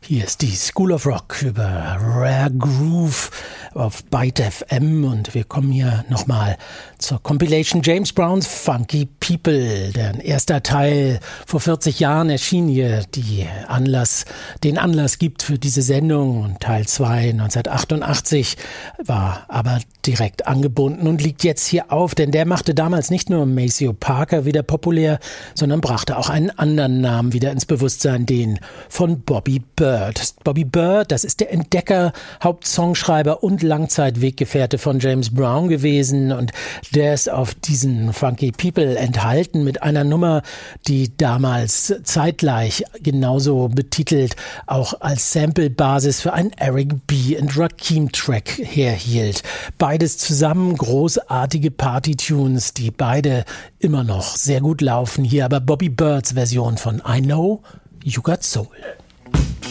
Hier ist die School of Rock über Rare Groove auf Byte FM und wir kommen hier nochmal zur Compilation James Brown's Funky People. Der erste Teil vor 40 Jahren erschien hier, den Anlass gibt für diese Sendung, und Teil 2 1988 war aber direkt angebunden und liegt jetzt hier auf, denn der machte damals nicht nur Maceo Parker wieder populär, sondern brachte auch einen anderen Namen wieder ins Bewusstsein, den von Bobby Byrd. Bobby Byrd, das ist der Entdecker, Hauptsongschreiber und Langzeitweggefährte von James Brown gewesen, und der ist auf diesen Funky People enthalten mit einer Nummer, die damals zeitgleich genauso betitelt auch als Sample-Basis für einen Eric B. und Rakim-Track herhielt. Beides zusammen großartige Party-Tunes, die beide immer noch sehr gut laufen. Hier aber Bobby Byrds Version von I Know You Got Soul.